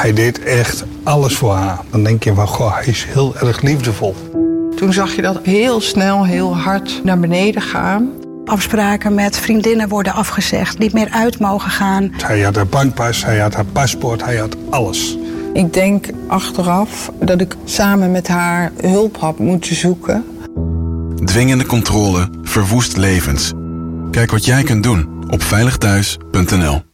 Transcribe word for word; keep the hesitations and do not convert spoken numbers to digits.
Hij deed echt alles voor haar. Dan denk je van, goh, hij is heel erg liefdevol. Toen zag je dat heel snel, heel hard naar beneden gaan. Afspraken met vriendinnen worden afgezegd, niet meer uit mogen gaan. Hij had haar bankpas, hij had haar paspoort, hij had alles. Ik denk achteraf dat ik samen met haar hulp had moeten zoeken. Dwingende controle verwoest levens. Kijk wat jij kunt doen op veilig thuis punt n l.